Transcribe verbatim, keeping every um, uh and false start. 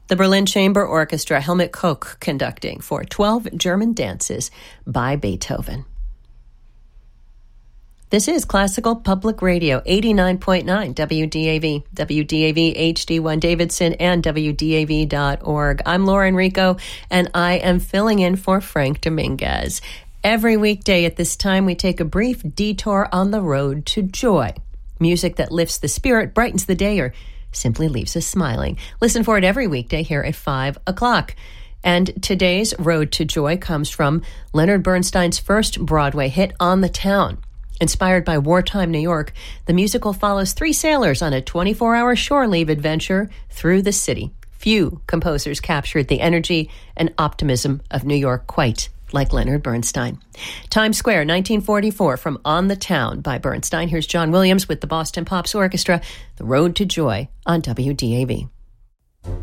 The Berlin Chamber Orchestra, Helmut Koch conducting for twelve German dances by Beethoven. This is Classical Public Radio, eighty-nine point nine W D A V, W D A V H D one Davidson, and W D A V dot org. I'm Laura Enrico, and I am filling in for Frank Dominguez. Every weekday at this time, we take a brief detour on the road to joy. Music that lifts the spirit, brightens the day, or simply leaves us smiling. Listen for it every weekday here at five o'clock. And today's Road to Joy comes from Leonard Bernstein's first Broadway hit, On the Town. Inspired by wartime New York, the musical follows three sailors on a twenty-four hour shore leave adventure through the city. Few composers captured the energy and optimism of New York quite like Leonard Bernstein. Times Square, nineteen forty-four, from On the Town by Bernstein. Here's John Williams with the Boston Pops Orchestra, The Road to Joy on W D A V.